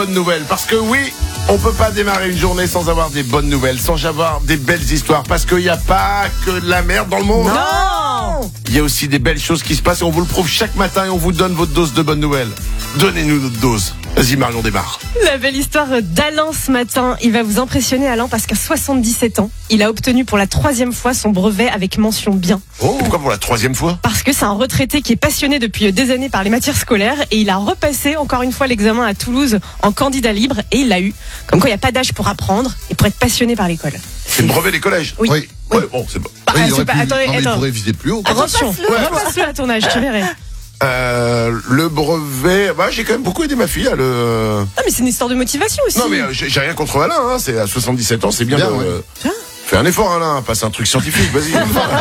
Bonne nouvelle, parce que oui, on peut pas démarrer une journée sans avoir des bonnes nouvelles, sans avoir des belles histoires, parce qu'il n'y a pas que de la merde dans le monde. Non. Il y a aussi des belles choses qui se passent et on vous le prouve chaque matin et on vous donne votre dose de bonnes nouvelles. Donnez-nous notre dose. Vas-y Marion, démarre. La belle histoire d'Alain ce matin. Il va vous impressionner, Alain, parce qu'à 77 ans, il a obtenu pour la 3e fois son brevet avec mention bien. Oh, pourquoi pour la 3e fois? Parce que c'est un retraité qui est passionné depuis des années par les matières scolaires et il a repassé encore une fois l'examen à Toulouse en candidat libre et il l'a eu. Comme quoi il n'y a pas d'âge pour apprendre et pour être passionné par l'école. C'est le brevet des collèges? Oui. Oui. Ouais, bon, c'est bon. Bah, Oui, il c'est aurait pas- pu- attendez, non, mais il attends. pourrait viser plus haut. Attention, Repasse-le. repasse-le à ton âge, tu verrais. Le brevet, j'ai quand même beaucoup aidé ma fille à le... Ah mais c'est une histoire de motivation aussi. Non mais j'ai rien contre Alain, hein. C'est à 77 ans, c'est bien, Bien, de... ouais. Fais un effort Alain, passe un truc scientifique, vas-y.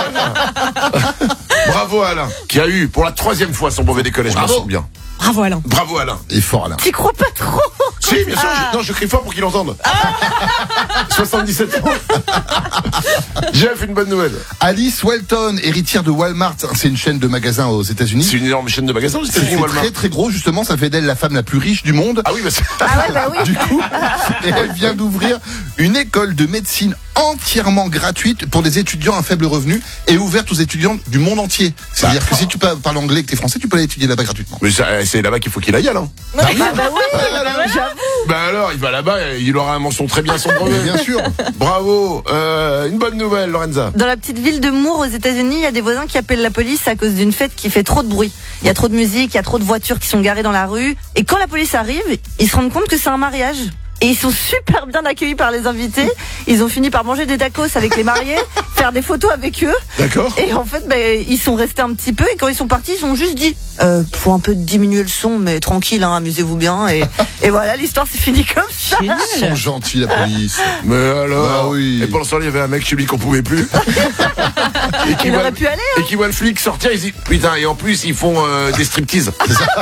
Bravo Alain, qui a eu pour la 3e fois son brevet des collèges, je m'en souviens bien. Bravo Alain. Bravo Alain. Il est fort, Alain. T'y crois pas trop? Si, bien sûr, je crie fort pour qu'il entende. 77 ans. Jeff, une bonne nouvelle. Alice Walton, héritière de Walmart, c'est une chaîne de magasins aux États-Unis. C'est une énorme chaîne de magasins aux C'est États-Unis, Walmart. très très gros, justement, ça fait d'elle la femme la plus riche du monde. Ah oui, bah c'est... Ah ouais, bah oui. Du coup, et elle vient d'ouvrir une école de médecine entièrement gratuite pour des étudiants à faible revenu et ouverte aux étudiants du monde entier. C'est-à-dire que si tu parles anglais et que t'es français, tu peux aller étudier là-bas gratuitement. Mais c'est là-bas qu'il faut qu'il aille, Alain. Bah oui, j'avoue. Bah alors, il va là-bas, il aura un mention très bien son brevet. Bien sûr. Bravo. Une bonne nouvelle, Lorenza. Dans la petite ville de Moore aux États-Unis, il y a des voisins qui appellent la police à cause d'une fête qui fait trop de bruit. Il y a trop de musique, il y a trop de voitures qui sont garées dans la rue. Et quand la police arrive, ils se rendent compte que c'est un mariage. Et ils sont super bien accueillis par les invités. Ils ont fini par manger des tacos avec les mariés, faire des photos avec eux. D'accord. Et en fait, ils sont restés un petit peu. Et quand ils sont partis, ils ont juste dit faut un peu diminuer le son, mais tranquille, hein, amusez-vous bien. Et voilà, l'histoire s'est finie comme ça. Ils sont gentils, la police. Mais alors Ah oui. Et pendant ce temps, il y avait un mec chez lui qu'on pouvait plus. et qui Il voit aurait le- pu aller, hein. Et qui voit le flic sortir, il dit putain, et en plus ils font des striptease. C'est ça.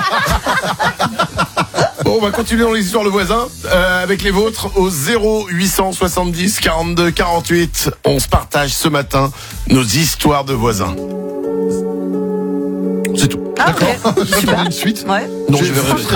Bon, on va continuer dans les histoires de voisins avec les vôtres au 0870 42 48. On se partage ce matin nos histoires de voisins. C'est tout. Ah, ok. J'attends une suite. Ouais. Non, Je je vais frapperai